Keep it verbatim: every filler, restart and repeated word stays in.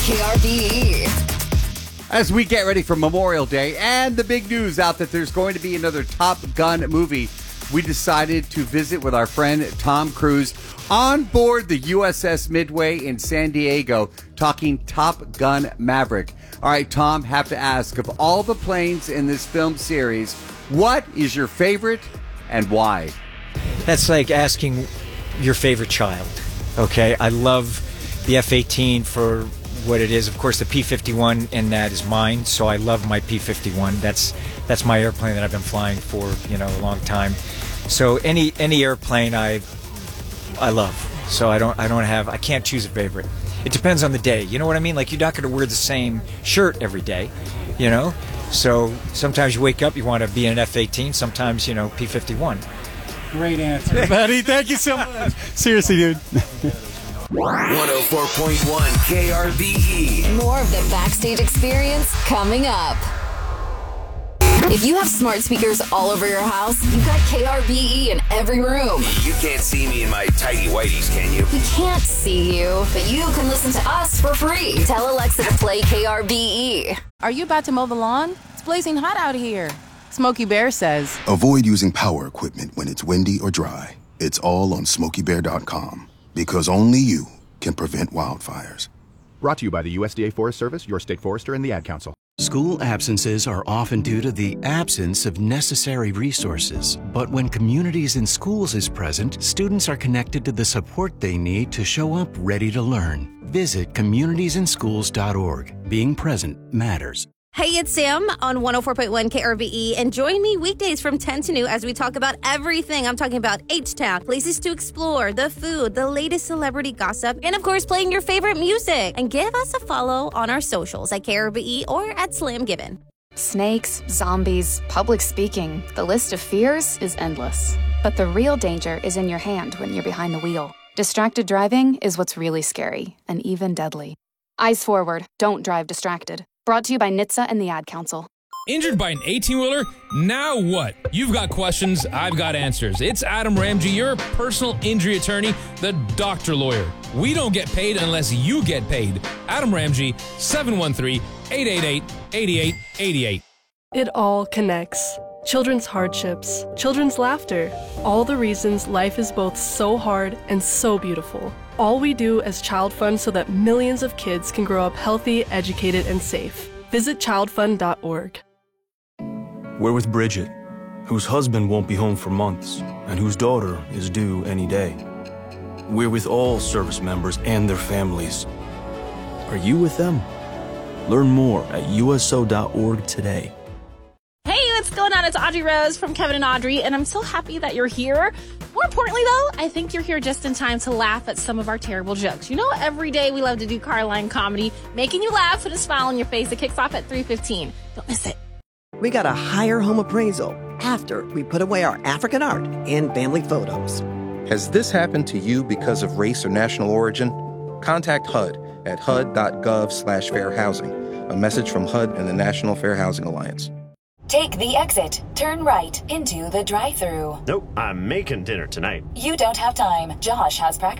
K R B E. As we get ready for Memorial Day and the big news out that there's going to be another Top Gun movie, we decided to visit with our friend Tom Cruise on board the U S S Midway in San Diego, talking Top Gun Maverick. All right, Tom, have to ask, of all the planes in this film series, what is your favorite and why? That's like asking your favorite child, okay? I love the F eighteen for what it is. Of course, the P fifty-one in that is mine, so I love my P fifty-one. That's that's my airplane that I've been flying for, you know, a long time. So any any airplane I I love. So I don't I don't have I can't choose a favorite. It depends on the day. You know what I mean? Like, you're not going to wear the same shirt every day, you know? So sometimes you wake up, you want to be in an F eighteen, sometimes, you know, P fifty-one. Great answer, buddy. Thank you so much. Seriously, dude. one oh four point one K R B E. More of the backstage experience coming up. If you have smart speakers all over your house, you've got K R B E in every room. You can't see me in my tighty whities, can you? We can't see you, but you can listen to us for free. Tell Alexa to play K R B E. Are you about to mow the lawn? It's blazing hot out here. Smokey Bear says, avoid using power equipment when it's windy or dry. It's all on smokey bear dot com, because only you can prevent wildfires. Brought to you by the U S D A Forest Service, your state forester, and the Ad Council. School absences are often due to the absence of necessary resources. But when Communities in Schools is present, students are connected to the support they need to show up ready to learn. Visit communities in schools dot org. Being present matters. Hey, it's Sam on one oh four point one K R B E, and join me weekdays from ten to noon as we talk about everything. I'm talking about H-Town, places to explore, the food, the latest celebrity gossip, and of course, playing your favorite music. And give us a follow on our socials at K R B E or at Slam Given. Snakes, zombies, public speaking. The list of fears is endless. But the real danger is in your hand when you're behind the wheel. Distracted driving is what's really scary and even deadly. Eyes forward. Don't drive distracted. Brought to you by N H T S A and the Ad Council. Injured by an eighteen-wheeler? Now what? You've got questions, I've got answers. It's Adam Ramsey, your personal injury attorney, the doctor lawyer. We don't get paid unless you get paid. Adam Ramsey, seven one three, eight eight eight, eight eight eight eight. It all connects. Children's hardships, children's laughter, all the reasons life is both so hard and so beautiful. All we do as Child Fund so that millions of kids can grow up healthy, educated, and safe. Visit child fund dot org. We're with Bridget, whose husband won't be home for months, and whose daughter is due any day. We're with all service members and their families. Are you with them? Learn more at U S O dot org today. Hey, what's going on? It's Audrey Rose from Kevin and Audrey, and I'm so happy that you're here. More importantly, though, I think you're here just in time to laugh at some of our terrible jokes. You know, every day we love to do Carline comedy, making you laugh with a smile on your face. It kicks off at three fifteen. Don't miss it. We got a higher home appraisal after we put away our African art and family photos. Has this happened to you because of race or national origin? Contact H U D at H U D dot gov slash fair housing. A message from H U D and the National Fair Housing Alliance. Take the exit. Turn right into the drive-thru. Nope, I'm making dinner tonight. You don't have time. Josh has practice.